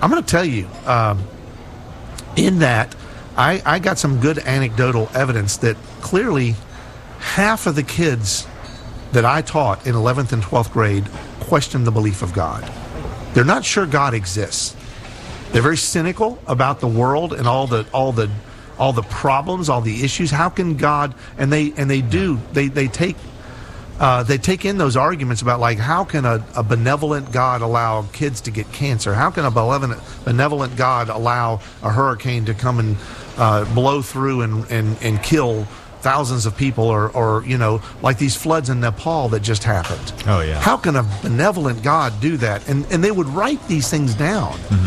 I'm going to tell you, in that, I got some good anecdotal evidence that clearly half of the kids that I taught in 11th and 12th grade questioned the belief of God. They're not sure God exists. They're very cynical about the world and all the problems, all the issues. How can God? And they take in those arguments about, like, how can a benevolent God allow kids to get cancer? How can a benevolent God allow a hurricane to come and blow through and kill thousands of people, or like these floods in Nepal that just happened? Oh yeah. How can a benevolent God do that? And they would write these things down.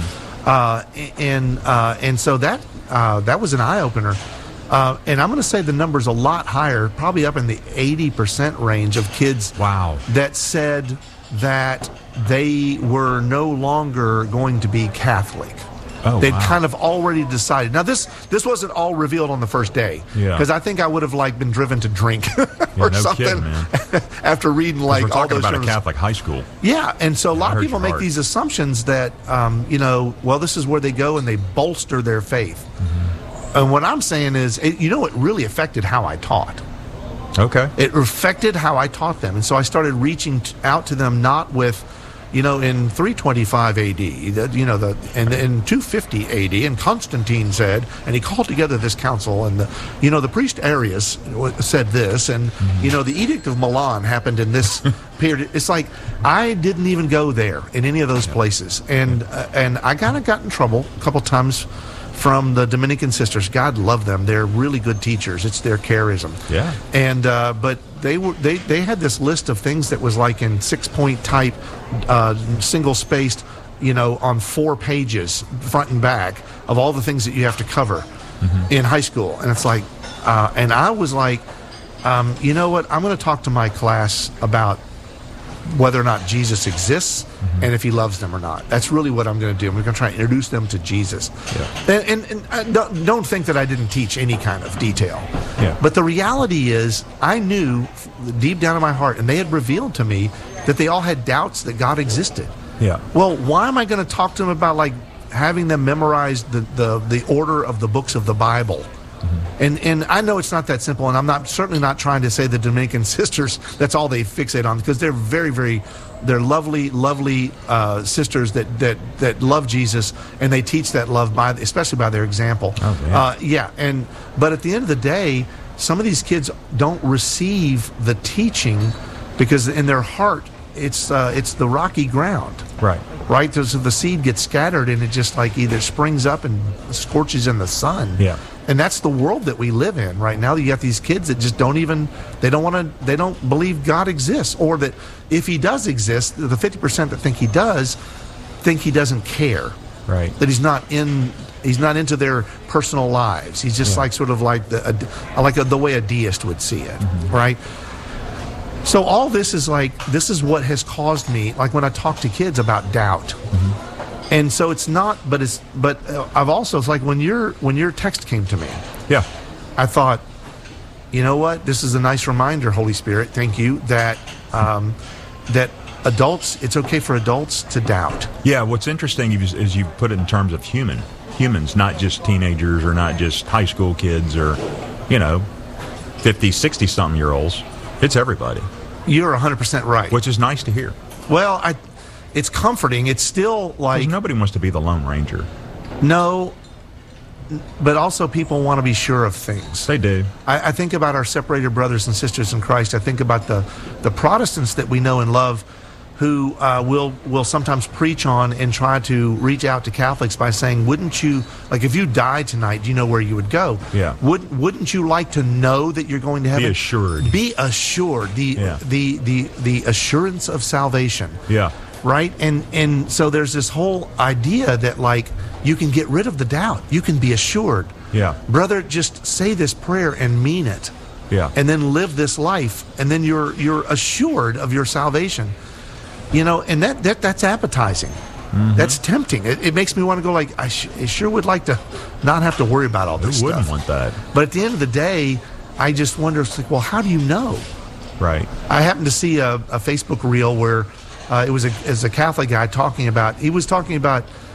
And so that was an eye opener. And I'm going to say the number's a lot higher, probably up in the 80% range of kids. Wow. That said that they were no longer going to be Catholic. Oh, They'd wow. kind of already decided. Now, this wasn't all revealed on the first day, because I think I would have been driven to drink or something, kidding, man. after reading We're all talking those about journals. a Catholic high school. Yeah, and so a lot of hurt people your make heart. these assumptions that well, this is where they go and they bolster their faith. And what I'm saying is, it really affected how I taught. Okay. It affected how I taught them. And so I started reaching out to them, not with, in 325 AD, and in 250 AD, and Constantine said, and he called together this council, and the priest Arius said this, and the Edict of Milan happened in this period. It's like, I didn't even go there in any of those places, and I kind of got in trouble a couple times from the Dominican sisters. God love them; they're really good teachers. It's their charism. Yeah. And but they had this list of things that was like in 6-point type, single spaced, on 4 pages, front and back, of all the things that you have to cover in high school. And it's like, and I was like, you know what? I'm going to talk to my class about whether or not Jesus exists and if he loves them or not. That's really what I'm going to do. I'm going to try and introduce them to Jesus. Yeah. And don't think that I didn't teach any kind of detail. Yeah. But the reality is, I knew deep down in my heart, and they had revealed to me that they all had doubts that God existed. Yeah. Well, why am I going to talk to them about, like, having them memorize the order of the books of the Bible? And I know it's not that simple, and I'm certainly not trying to say the Dominican sisters, that's all they fixate on, because they're very, very, they're lovely, lovely sisters that love Jesus, and they teach that love especially by their example. Oh, yeah. But at the end of the day, some of these kids don't receive the teaching because in their heart it's the rocky ground. Right. Right? So the seed gets scattered, and it just like either springs up and scorches in the sun. Yeah. And that's the world that we live in right now. You got these kids that just don't believe God exists, or that if he does exist, the 50% that think he does, think he doesn't care. Right. That he's not into their personal lives. He's just like sort of like the way a deist would see it, right? So all this is what has caused me, like when I talk to kids about doubt. And so it's not, but I've also, it's like when your text came to me, Yeah. I thought, you know what, this is a nice reminder, Holy Spirit, thank you, that that adults, it's okay for adults to doubt. Yeah, what's interesting is you put it in terms of humans, not just teenagers or not just high school kids or, 50, 60-something-year-olds. It's everybody. You're 100% right. Which is nice to hear. Well, it's comforting. It's still like... Because nobody wants to be the Lone Ranger. No, but also people want to be sure of things. They do. I think about our separated brothers and sisters in Christ. I think about the Protestants that we know and love who will sometimes preach on and try to reach out to Catholics by saying, wouldn't you, like if you died tonight, do you know where you would go? Yeah. Wouldn't you like to know that you're going to heaven? Be assured. Be assured. The assurance of salvation. Yeah. Right? And so there's this whole idea that like you can get rid of the doubt. You can be assured. Yeah. Brother, just say this prayer and mean it. Yeah. And then live this life, and then you're assured of your salvation. And that's appetizing. That's tempting. It makes me want to go like, I sure would like to not have to worry about all this Who wouldn't stuff. want that? But at the end of the day, I just wonder, it's like, well, how do you know? Right. I happened to see a Facebook reel where it was a Catholic guy talking about